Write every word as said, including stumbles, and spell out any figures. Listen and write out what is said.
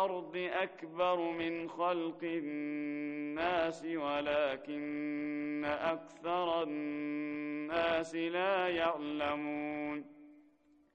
الأرض أكبر من خلق الناس ولكن أكثر الناس لا يعلمون